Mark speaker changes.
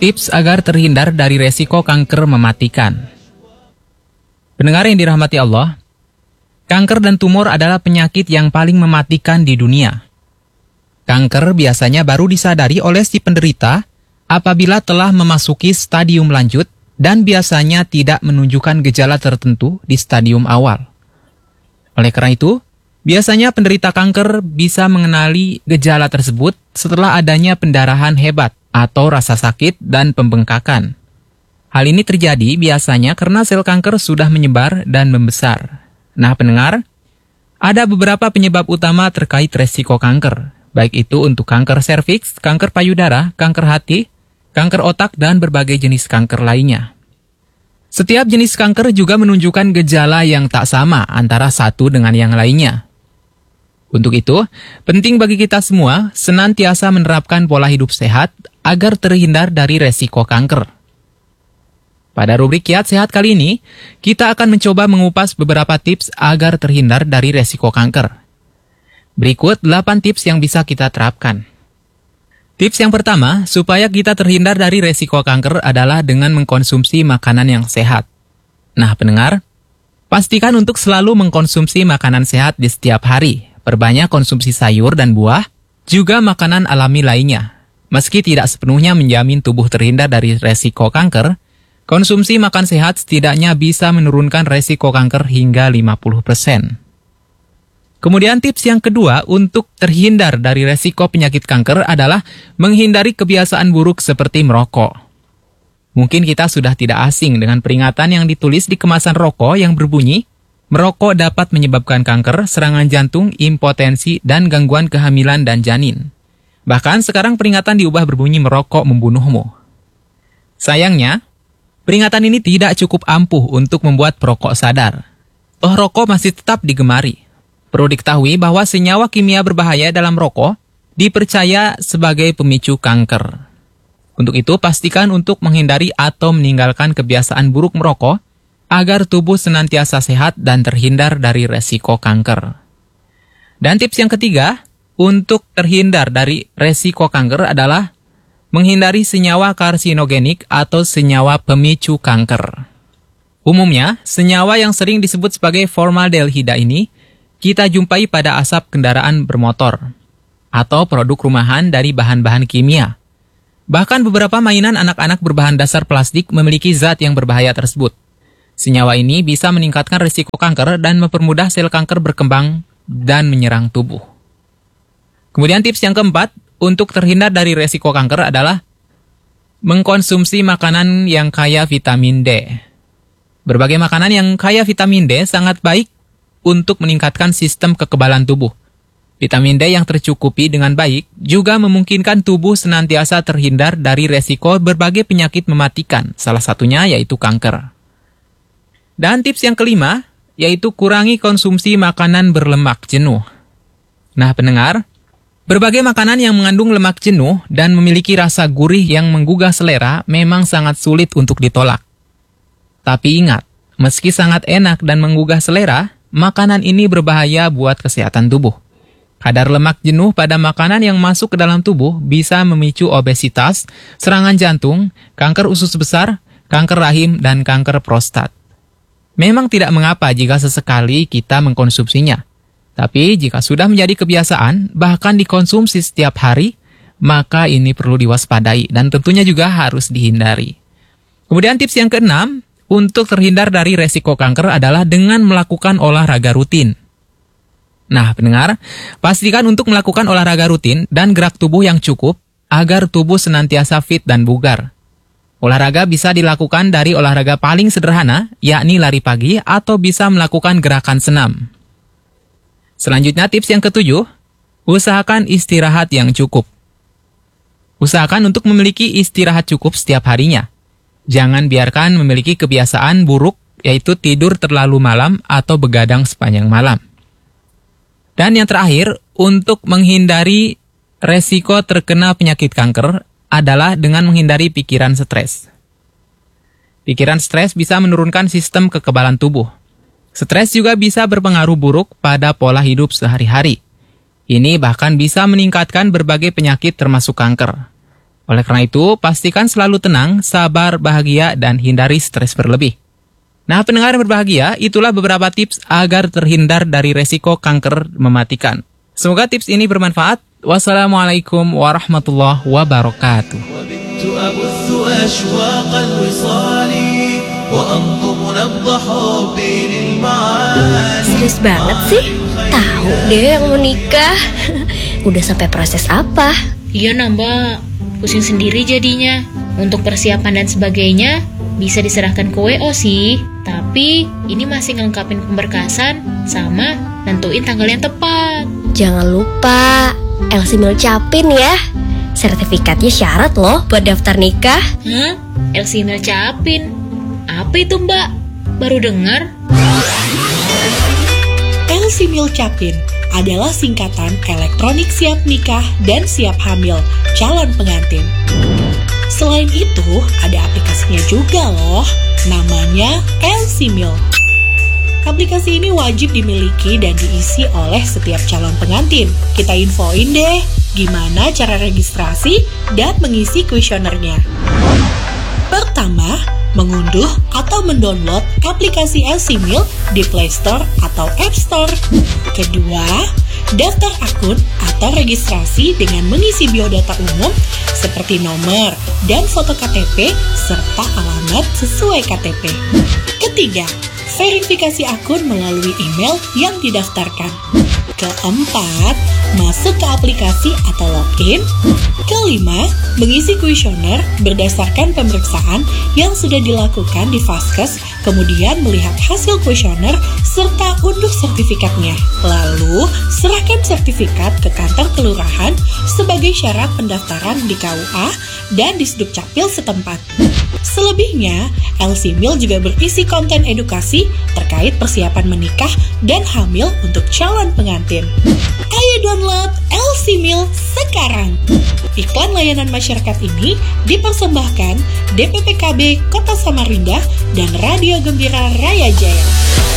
Speaker 1: Tips agar terhindar dari resiko kanker mematikan. Pendengar yang dirahmati Allah, kanker dan tumor adalah penyakit yang paling mematikan di dunia. Kanker biasanya baru disadari oleh si penderita apabila telah memasuki stadium lanjut dan biasanya tidak menunjukkan gejala tertentu di stadium awal. Oleh karena itu, biasanya penderita kanker bisa mengenali gejala tersebut setelah adanya pendarahan hebat atau rasa sakit dan pembengkakan. Hal ini terjadi biasanya karena sel kanker sudah menyebar dan membesar. Nah, pendengar, ada beberapa penyebab utama terkait resiko kanker, baik itu untuk kanker serviks, kanker payudara, kanker hati, kanker otak, dan berbagai jenis kanker lainnya. Setiap jenis kanker juga menunjukkan gejala yang tak sama antara satu dengan yang lainnya. Untuk itu, penting bagi kita semua senantiasa menerapkan pola hidup sehat agar terhindar dari resiko kanker. Pada rubrik Kiat Sehat kali ini, kita akan mencoba mengupas beberapa tips agar terhindar dari resiko kanker. Berikut 8 tips yang bisa kita terapkan. Tips yang pertama, supaya kita terhindar dari resiko kanker adalah dengan mengkonsumsi makanan yang sehat. Nah, pendengar, pastikan untuk selalu mengkonsumsi makanan sehat di setiap hari. Perbanyak konsumsi sayur dan buah, juga makanan alami lainnya. Meski tidak sepenuhnya menjamin tubuh terhindar dari resiko kanker, konsumsi makan sehat setidaknya bisa menurunkan resiko kanker hingga 50%. Kemudian tips yang kedua untuk terhindar dari resiko penyakit kanker adalah menghindari kebiasaan buruk seperti merokok. Mungkin kita sudah tidak asing dengan peringatan yang ditulis di kemasan rokok yang berbunyi, merokok dapat menyebabkan kanker, serangan jantung, impotensi, dan gangguan kehamilan dan janin. Bahkan sekarang peringatan diubah berbunyi merokok membunuhmu. Sayangnya, peringatan ini tidak cukup ampuh untuk membuat perokok sadar. Rokok masih tetap digemari. Perlu diketahui bahwa senyawa kimia berbahaya dalam rokok dipercaya sebagai pemicu kanker. Untuk itu, pastikan untuk menghindari atau meninggalkan kebiasaan buruk merokok agar tubuh senantiasa sehat dan terhindar dari resiko kanker. Dan tips yang ketiga, untuk terhindar dari resiko kanker adalah menghindari senyawa karsinogenik atau senyawa pemicu kanker. Umumnya, senyawa yang sering disebut sebagai formaldehida ini kita jumpai pada asap kendaraan bermotor atau produk rumahan dari bahan-bahan kimia. Bahkan beberapa mainan anak-anak berbahan dasar plastik memiliki zat yang berbahaya tersebut. Senyawa ini bisa meningkatkan risiko kanker dan mempermudah sel kanker berkembang dan menyerang tubuh. Kemudian tips yang keempat, untuk terhindar dari risiko kanker adalah mengkonsumsi makanan yang kaya vitamin D. Berbagai makanan yang kaya vitamin D sangat baik untuk meningkatkan sistem kekebalan tubuh. Vitamin D yang tercukupi dengan baik juga memungkinkan tubuh senantiasa terhindar dari risiko berbagai penyakit mematikan, salah satunya yaitu kanker. Dan tips yang kelima, yaitu kurangi konsumsi makanan berlemak jenuh. Nah, pendengar, berbagai makanan yang mengandung lemak jenuh dan memiliki rasa gurih yang menggugah selera memang sangat sulit untuk ditolak. Tapi ingat, meski sangat enak dan menggugah selera, makanan ini berbahaya buat kesehatan tubuh. Kadar lemak jenuh pada makanan yang masuk ke dalam tubuh bisa memicu obesitas, serangan jantung, kanker usus besar, kanker rahim, dan kanker prostat. Memang tidak mengapa jika sesekali kita mengkonsumsinya. Tapi jika sudah menjadi kebiasaan, bahkan dikonsumsi setiap hari, maka ini perlu diwaspadai dan tentunya juga harus dihindari. Kemudian tips yang keenam, untuk terhindar dari resiko kanker adalah dengan melakukan olahraga rutin. Nah, pendengar, pastikan untuk melakukan olahraga rutin dan gerak tubuh yang cukup agar tubuh senantiasa fit dan bugar. Olahraga bisa dilakukan dari olahraga paling sederhana, yakni lari pagi, atau bisa melakukan gerakan senam. Selanjutnya tips yang ketujuh, usahakan istirahat yang cukup. Usahakan untuk memiliki istirahat cukup setiap harinya. Jangan biarkan memiliki kebiasaan buruk, yaitu tidur terlalu malam atau begadang sepanjang malam. Dan yang terakhir, untuk menghindari resiko terkena penyakit kanker, adalah dengan menghindari pikiran stres. Pikiran stres bisa menurunkan sistem kekebalan tubuh. Stres juga bisa berpengaruh buruk pada pola hidup sehari-hari. Ini bahkan bisa meningkatkan berbagai penyakit termasuk kanker. Oleh karena itu, pastikan selalu tenang, sabar, bahagia, dan hindari stres berlebih. Nah, pendengar yang berbahagia, itulah beberapa tips agar terhindar dari resiko kanker mematikan. Semoga tips ini bermanfaat. Wassalamualaikum warahmatullahi wabarakatuh.
Speaker 2: Serius banget sih? Tahu deh yang mau nikah. Udah sampai proses apa?
Speaker 3: Iya Mbak, pusing sendiri jadinya. Untuk persiapan dan sebagainya bisa diserahkan ke WO sih. Tapi ini masih ngelengkapin pemberkasan sama nentuin tanggal yang tepat.
Speaker 2: Jangan lupa LC Mil Capin ya. Sertifikatnya syarat loh buat daftar nikah.
Speaker 3: Hah? LC Mil Capin? Apa itu Mbak? Baru dengar.
Speaker 4: LC Mil Capin adalah singkatan elektronik siap nikah dan siap hamil calon pengantin. Selain itu, ada aplikasinya juga loh, namanya LC Mil. Aplikasi ini wajib dimiliki dan diisi oleh setiap calon pengantin. Kita infoin deh, gimana cara registrasi dan mengisi kuesionernya. Pertama, mengunduh atau mendownload aplikasi LC Mil di Play Store atau App Store. Kedua, daftar akun atau registrasi dengan mengisi biodata umum seperti nomor dan foto KTP serta alamat sesuai KTP. Ketiga, verifikasi akun melalui email yang didaftarkan. Keempat, masuk ke aplikasi atau login. Kelima, mengisi kuesioner berdasarkan pemeriksaan yang sudah dilakukan di Vaskes, kemudian melihat hasil kuesioner serta unduh sertifikatnya. Lalu, serahkan sertifikat ke kantor kelurahan sebagai syarat pendaftaran di KUA dan di Sdukcapil setempat. Selebihnya, LC Mil juga berisi konten edukasi terkait persiapan menikah dan hamil untuk calon pengantin. Ayo download LC Mil sekarang. Iklan layanan masyarakat ini dipersembahkan DPPKB Kota Samarinda dan Radio Gembira Raya Jaya.